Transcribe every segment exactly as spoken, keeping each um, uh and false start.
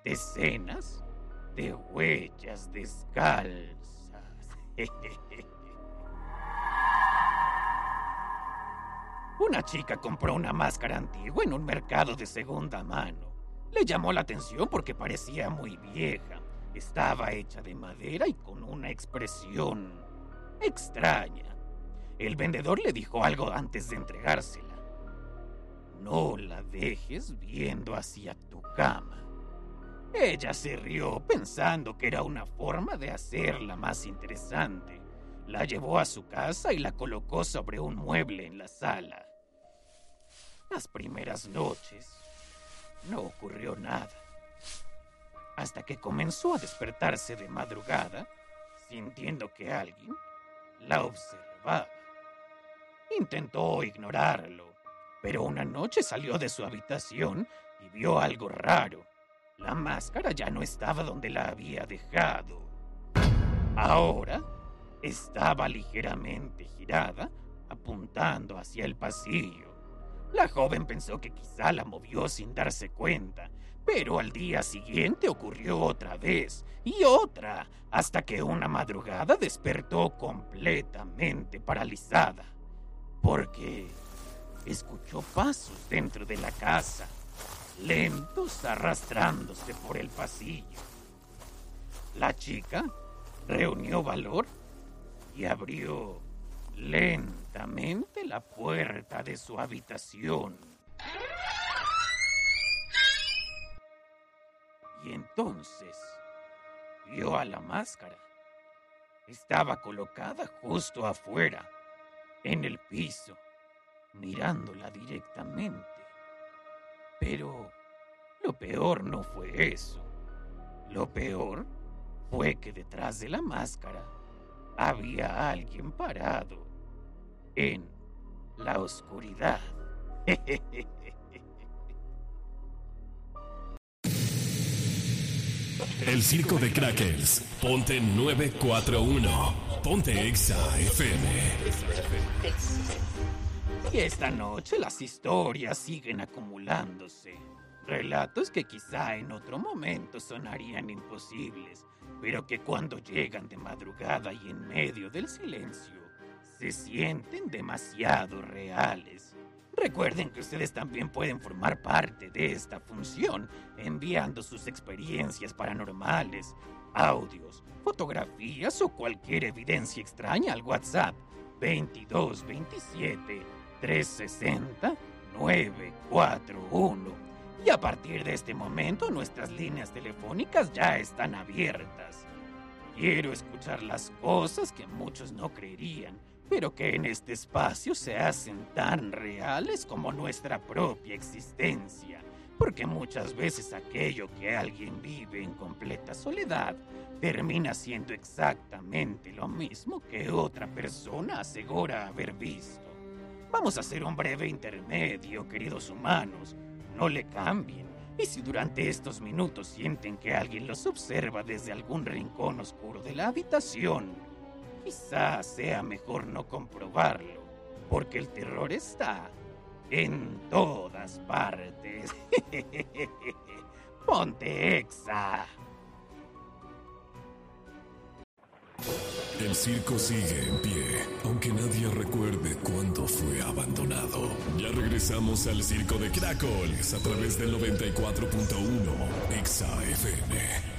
Decenas de huellas descalzas. Una chica compró una máscara antigua en un mercado de segunda mano. Le llamó la atención porque parecía muy vieja. Estaba hecha de madera y con una expresión extraña. El vendedor le dijo algo antes de entregársela. No la dejes viendo hacia tu cama. Ella se rió pensando que era una forma de hacerla más interesante. La llevó a su casa y la colocó sobre un mueble en la sala. Las primeras noches no ocurrió nada, hasta que comenzó a despertarse de madrugada, sintiendo que alguien la observaba. Intentó ignorarlo, pero una noche salió de su habitación y vio algo raro. La máscara ya no estaba donde la había dejado. Ahora estaba ligeramente girada, apuntando hacia el pasillo. La joven pensó que quizá la movió sin darse cuenta, pero al día siguiente ocurrió otra vez y otra, hasta que una madrugada despertó completamente paralizada, porque escuchó pasos dentro de la casa, lentos arrastrándose por el pasillo. La chica reunió valor y abrió lentamente la puerta de su habitación. Y entonces vio a la máscara. Estaba colocada justo afuera, en el piso, mirándola directamente. Pero lo peor no fue eso. Lo peor fue que detrás de la máscara había alguien parado en la oscuridad. El circo de Crackers. Ponte nueve cuatro uno. Ponte Exa F M. Y esta noche las historias siguen acumulándose. Relatos que quizá en otro momento sonarían imposibles, pero que cuando llegan de madrugada y en medio del silencio, se sienten demasiado reales. Recuerden que ustedes también pueden formar parte de esta función, enviando sus experiencias paranormales, audios, fotografías o cualquier evidencia extraña al WhatsApp veintidós veintisiete trescientos sesenta nueve cuatro uno. Y a partir de este momento nuestras líneas telefónicas ya están abiertas. Quiero escuchar las cosas que muchos no creerían, pero que en este espacio se hacen tan reales como nuestra propia existencia. Porque muchas veces aquello que alguien vive en completa soledad termina siendo exactamente lo mismo que otra persona asegura haber visto. Vamos a hacer un breve intermedio, queridos humanos. No le cambien. Y si durante estos minutos sienten que alguien los observa desde algún rincón oscuro de la habitación, quizás sea mejor no comprobarlo, porque el terror está en todas partes. Ponte Exa. El circo sigue en pie, aunque nadie recuerde cuándo fue abandonado. Ya regresamos al circo de Crackles a través del noventa y cuatro punto uno Exa F M.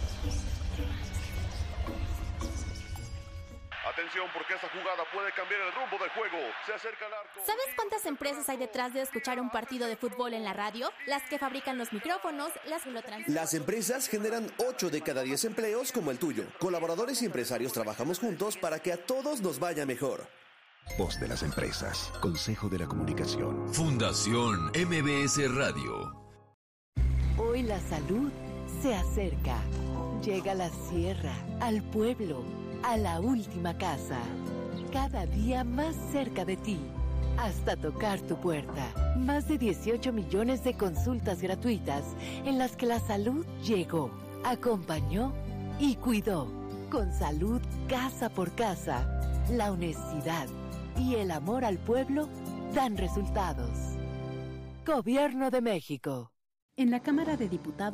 Atención, porque esta jugada puede cambiar el rumbo del juego. Se acerca al arco. ¿Sabes cuántas empresas hay detrás de escuchar un partido de fútbol en la radio? Las que fabrican los micrófonos, las que lo transmiten. Las empresas generan ocho de cada diez empleos como el tuyo. Colaboradores y empresarios trabajamos juntos para que a todos nos vaya mejor. Voz de las empresas. Consejo de la Comunicación. Fundación M B S Radio. Hoy la salud se acerca. Llega a la sierra, al pueblo, a la última casa, cada día más cerca de ti, hasta tocar tu puerta. Más de dieciocho millones de consultas gratuitas en las que la salud llegó, acompañó y cuidó. Con salud casa por casa, la honestidad y el amor al pueblo dan resultados. Gobierno de México. En la Cámara de Diputados